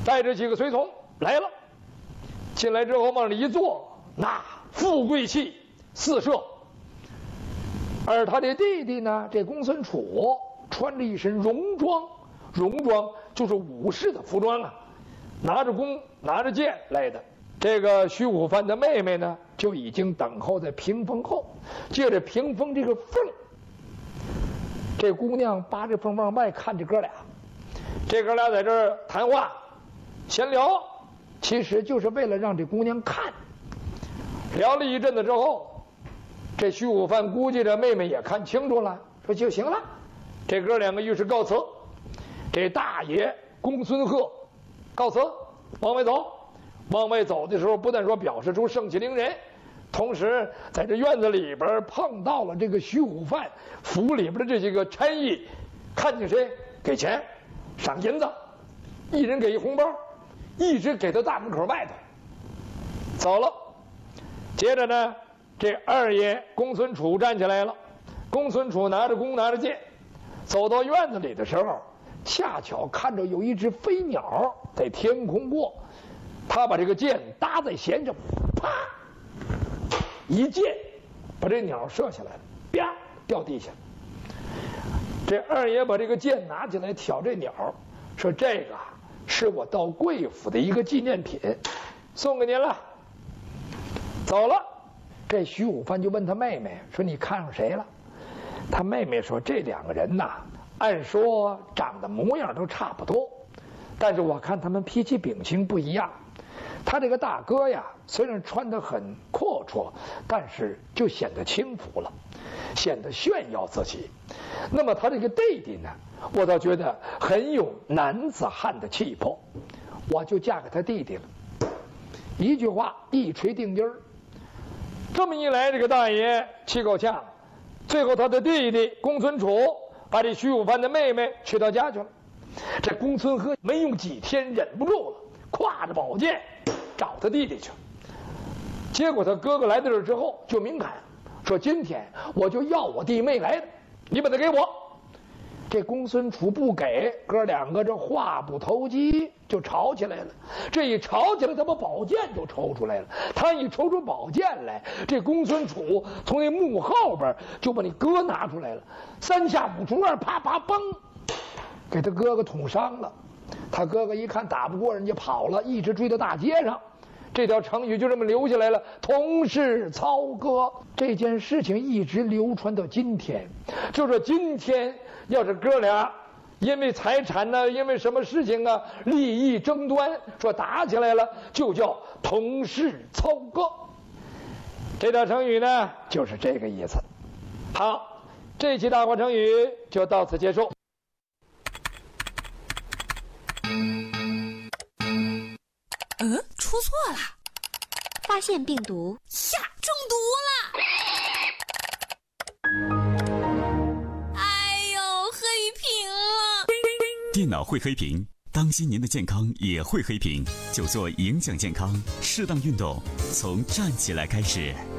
带着几个随从来了。进来之后往里一坐，那富贵气四射。而他的弟弟呢，这公孙楚穿着一身戎装，戎装就是武士的服装啊，拿着弓拿着剑来的。这个徐武范的妹妹呢，就已经等候在屏风后，借着屏风这个缝，这姑娘扒着缝往外看着哥俩。这哥俩在这儿谈话闲聊，其实就是为了让这姑娘看。聊了一阵子之后，这徐武范估计这妹妹也看清楚了，说就行了。这哥两个于是告辞。这大爷公孙贺告辞，往外走。往外走的时候，不但说表示出盛气凌人，同时在这院子里边碰到了这个徐武范府里边的这些个差役，看见谁给钱赏银子，一人给一红包，一直给到大门口外头走了。接着呢，这二爷公孙楚站起来了。公孙楚拿着弓拿着剑，走到院子里的时候，恰巧看着有一只飞鸟在天空过，他把这个箭搭在弦上，啪一箭把这鸟射下来了，啪掉地下。这二爷把这个剑拿起来挑这鸟，说这个是我到贵府的一个纪念品，送给您了。走了。这徐武范就问他妹妹说你看上谁了？他妹妹说这两个人呐，按说长得模样都差不多，但是我看他们脾气秉性不一样。他这个大哥呀，虽然穿得很阔绰，但是就显得轻浮了，显得炫耀自己。那么他这个弟弟呢，我倒觉得很有男子汉的气魄，我就嫁给他弟弟了。一句话一锤定音儿。这么一来，这个大爷气够呛，最后他的弟弟公孙楚把这徐武范的妹妹娶到家去了。这公孙贺没用几天忍不住了，挎着宝剑找他弟弟去。结果他哥哥来到这儿之后就明砍，说今天我就要我弟妹来的，你把他给我。这公孙楚不给，哥两个这话不投机就吵起来了。这一吵起来，他把宝剑就抽出来了。他一抽出宝剑来，这公孙楚从那幕后边就把那戈拿出来了，三下五除二，啪啪嘣，给他哥哥捅伤了。他哥哥一看打不过人家跑了，一直追到大街上。这条成语就这么留下来了，同是操戈。这件事情一直流传到今天。就说今天要是哥俩因为财产呢，因为什么事情啊，利益争端，说打起来了，就叫同是操戈。这条成语呢，就是这个意思。好，这期大话成语就到此结束。 出错了， 发现病毒呀，中毒了！哎呦，黑屏了！ 电脑会黑屏，当心您的健康也会黑屏。久坐影响健康，适当运动，从站起来开始。